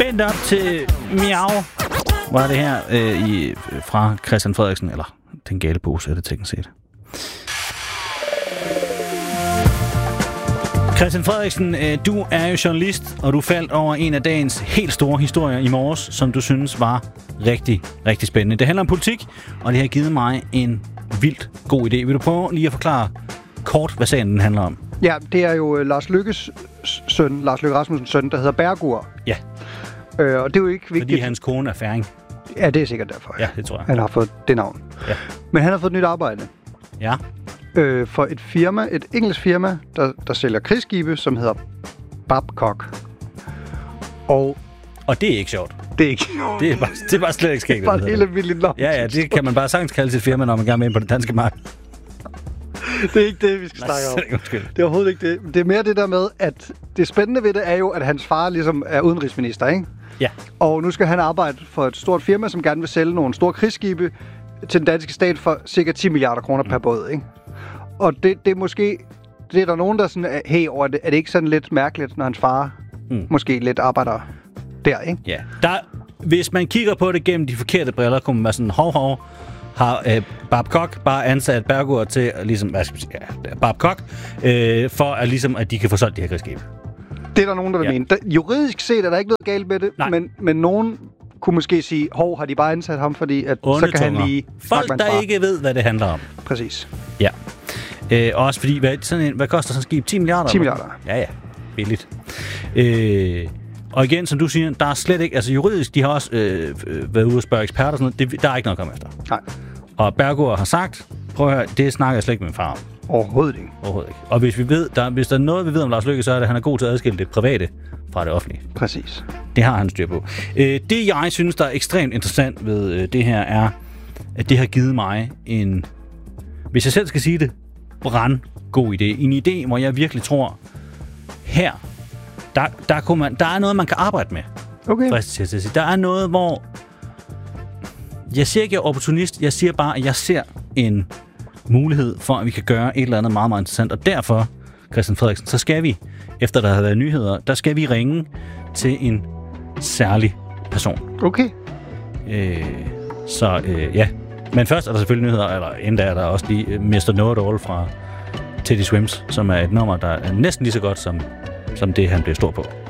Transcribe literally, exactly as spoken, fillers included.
Spændt op til miau, var det her øh, i, fra Christian Frederiksen, eller Den Gale Pose, er det teknisk set. Christian Frederiksen, øh, du er jo journalist, og du faldt over en af dagens helt store historier i morges, som du synes var rigtig, rigtig spændende. Det handler om politik, og det har givet mig en vildt god idé. Vil du prøve lige at forklare kort, hvad sagen den handler om? Ja, det er jo Lars Løkkes søn, Lars Løkke Rasmussens søn, der hedder Bergur. Ja. Øh, og det er jo ikke vigtigt. Fordi hans kone er færing. Ja, det er sikkert derfor. Ja, det tror jeg. Han har fået det navn. Ja. Men han har fået et nyt arbejde. Ja. Øh, for et firma, et engelsk firma, der, der sælger krigsskibe, som hedder Babcock. Og Og det er ikke sjovt. det er ikke Det er bare, det er bare slet ikke skægt. det er bare et helt vildt navn. Ja, ja, det kan man bare sagtens kalde sit firma, når man gerne vil ind på det danske marked. Det er ikke det, vi skal snakke om. Undskyld. Det er overhovedet ikke det. Det er mere det der med, at det spændende ved det er jo, at hans far ligesom er udenrigsminister, ikke? Ja. Og nu skal han arbejde for et stort firma, som gerne vil sælge nogle store krigsskibe til den danske stat for cirka ti milliarder kroner per båd, ikke? Og det, det er måske... Det er der nogen, der sådan er, hey, over det, er det ikke sådan lidt mærkeligt, når hans far mm. måske lidt arbejder der, ikke? Ja. Der, hvis man kigger på det gennem de forkerte briller, kunne man være sådan, hov, hov, har øh, Babcock bare ansat Bergur til, ligesom, hvad skal man sige, ja, Babcock, øh, for at, ligesom, at de kan få solgt de her krigsskibe. Det er der nogen, der vil Ja. mene. Der, juridisk set er der ikke noget galt med det, men, men nogen kunne måske sige, hov, har de bare ansat ham, fordi at, så kan han lige... Folk, der ikke ved, hvad det handler om. Præcis. Ja. Øh, også fordi, hvad, sådan en, hvad koster sådan en skib? ti milliarder? ti milliarder. Ja, ja. Billigt. Øh, og igen, som du siger, der er slet ikke... Altså juridisk, de har også øh, været ude og spørge eksperter og sådan noget. Det, der er ikke noget at komme efter. Nej. Og Bergur har sagt, prøv at høre, det snakker jeg slet ikke med min far om. Overhovedet ikke. Overhovedet ikke. Og hvis, vi ved, der, hvis der er noget, vi ved om Lars Løkke, så er det, at han er god til at adskille det private fra det offentlige. Præcis. Det har han styr på. Øh, det, jeg synes, der er ekstremt interessant ved øh, det her, er, at det har givet mig en... Hvis jeg selv skal sige det, brandgod idé. En idé, hvor jeg virkelig tror, her, der, der, kunne man, der er noget, man kan arbejde med. Okay. Fristet til at sige. Der er noget, hvor... Jeg siger ikke, jeg er opportunist. Jeg siger bare, at jeg ser en mulighed for, at vi kan gøre et eller andet meget, meget interessant. Og derfor, Christian Frederiksen, så skal vi, efter der har været nyheder, der skal vi ringe til en særlig person. Okay. Øh, så øh, ja. Men først er der selvfølgelig nyheder, eller endda er der også lige mister Know-It-All fra Teddy Swims, som er et nummer, der er næsten lige så godt som, som det, han bliver stor på.